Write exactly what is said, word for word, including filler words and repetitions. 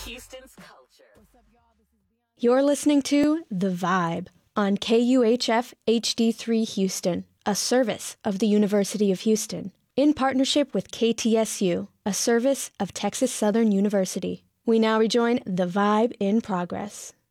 Houston's culture. You're listening to The Vibe on K U H F H D three Houston, a service of the University of Houston, in partnership with K T S U, a service of Texas Southern University. We now rejoin The Vibe in progress.